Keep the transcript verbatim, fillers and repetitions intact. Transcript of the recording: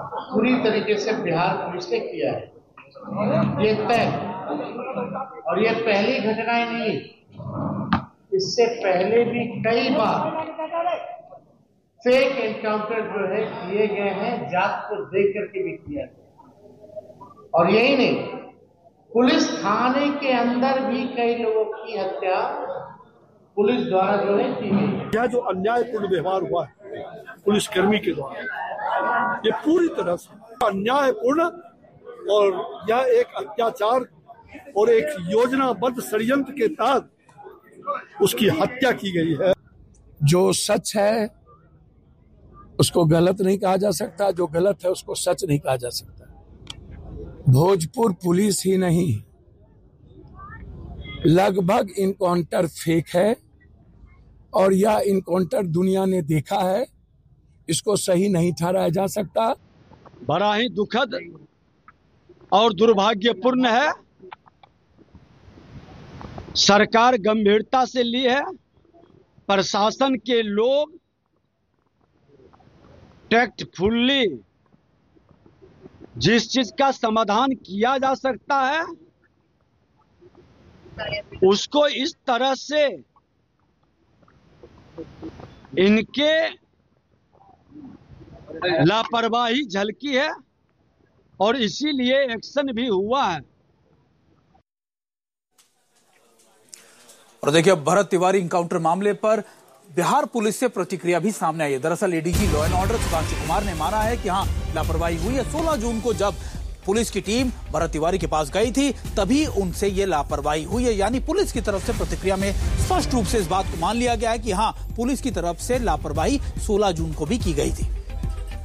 पूरी तरीके से बिहार पुलिस ने किया है, ये तय। और ये पहली घटना ही नहीं, इससे पहले भी कई बार फेक एनकाउंटर जो है किए गए हैं, जात को देख करके भी किया गया। और यही नहीं, पुलिस थाने के अंदर भी कई लोगों की हत्या पुलिस द्वारा जो है की गई। यह जो अन्यायपूर्ण व्यवहार हुआ है पुलिसकर्मी के द्वारा, ये पूरी तरह से अन्यायपूर्ण और यह एक अत्याचार और एक योजनाबद्ध षड्यंत्र के तहत उसकी हत्या की गई है। जो सच है उसको गलत नहीं कहा जा सकता, जो गलत है उसको सच नहीं कहा जा सकता। भोजपुर पुलिस ही नहीं, लगभग इनकाउंटर फेक है और यह इनकाउंटर दुनिया ने देखा है, इसको सही नहीं ठहराया जा सकता। बड़ा ही दुखद और दुर्भाग्यपूर्ण है। सरकार गंभीरता से ली है, प्रशासन के लोग टैक्टफुली जिस चीज का समाधान किया जा सकता है उसको इस तरह से इनके लापरवाही झलकी है और इसीलिए एक्शन भी हुआ है। और देखिए, अब भरत तिवारी इनकाउंटर मामले पर बिहार पुलिस से प्रतिक्रिया भी सामने आई है। दरअसल ADG law and order Sudhanshu Kumar ने माना है कि हाँ, लापरवाही हुई है। सोलह जून को जब पुलिस की टीम भरत तिवारी के पास गई थी तभी उनसे ये लापरवाही हुई है। यानी पुलिस की तरफ से प्रतिक्रिया में स्पष्ट रूप से इस बात को मान लिया गया है कि हाँ, पुलिस की तरफ से लापरवाही सोलह जून को भी की गई थी।